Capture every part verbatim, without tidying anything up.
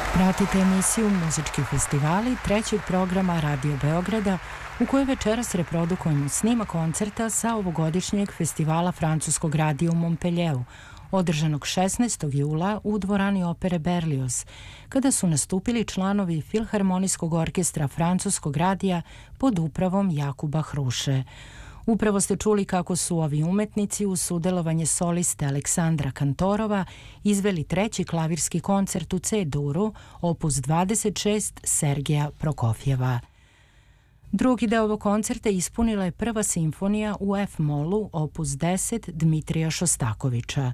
Pratite emisiju Muzički festivali trećeg programa Radio Beograda u kojoj večeras reprodukujemo snimak koncerta sa ovogodišnjeg festivala francuskog radija u Montpellieru, održanog šesnaestog jula u dvorani opere Berlioz, kada su nastupili članovi Filharmonijskog orkestra francuskog radija pod upravom Jakuba Hruše. Upravo ste čuli kako su ovi umetnici uz sudelovanje soliste Aleksandra Kantorova izveli treći klavirski koncert u C-duru, opus dvadeset šest Sergeja Prokofjeva. Drugi deo ovog koncerta ispunila je prva simfonija u F-molu, opus deset Dmitrija Šostakovića.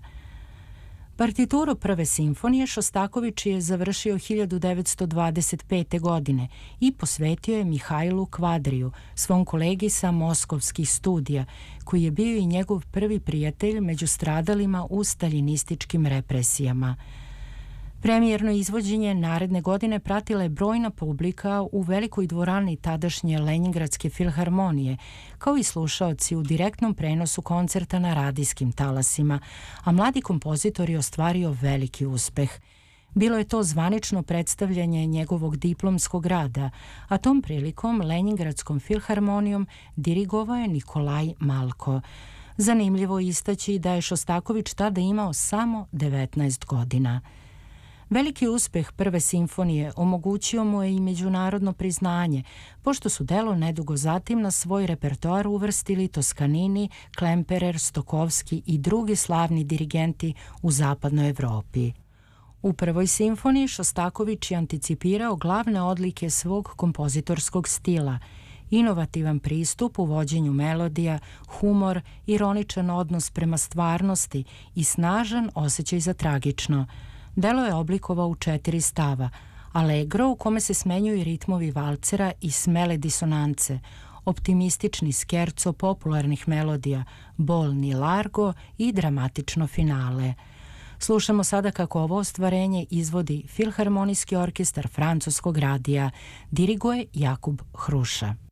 Partituru prve simfonije Šostaković je završio hiljadu devetsto dvadeset pete. godine i posvetio je Mihajlu Kvadriju, svom kolegi sa moskovskih studija, koji je bio i njegov prvi prijatelj među stradalima u staljinističkim represijama. Premijerno izvođenje naredne godine pratila je brojna publika u velikoj dvorani tadašnje Lenjingradske filharmonije, kao i slušaoci u direktnom prenosu koncerta na radijskim talasima, a mladi kompozitor je ostvario veliki uspeh. Bilo je to zvanično predstavljanje njegovog diplomskog rada, a tom prilikom Lenjingradskom filharmonijom dirigovao je Nikolaj Malko. Zanimljivo istaći da je Šostaković tada imao samo devetnaest godina. Veliki uspeh prve simfonije omogućio mu je i međunarodno priznanje, pošto su delo nedugo zatim na svoj repertoar uvrstili Toscanini, Klemperer, Stokowski i drugi slavni dirigenti u zapadnoj Evropi. U prvoj simfoniji Šostaković je anticipirao glavne odlike svog kompozitorskog stila: inovativan pristup u vođenju melodija, humor, ironičan odnos prema stvarnosti i snažan osjećaj za tragično. Delo je oblikovao u četiri stava: allegro u kome se smenjuju ritmovi valcera i smele disonance, optimistični skerco popularnih melodija, bolni largo i dramatično finale. Slušamo sada kako ovo ostvarenje izvodi Filharmonijski orkestar francuskog radija, diriguje Jakub Hruša.